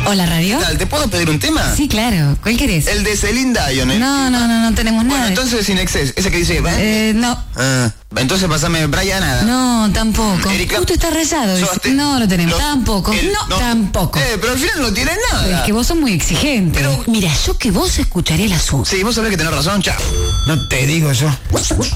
Hola, radio. ¿Qué tal? ¿Te puedo pedir un tema? Sí, claro. ¿Cuál querés? El de Celine Dion. No tenemos nada. Bueno, entonces Sin Excess, ese que dice... no. Entonces pasame Brian nada. No, tampoco. Erika, Justo está rayado. No lo tenemos. Tampoco. No, tampoco. Pero al final no tiene nada. Es que vos sos muy exigente. Pero... Mira, yo que vos escucharé la suya. Sí, vos sabés que tenés razón, chao. No te digo yo.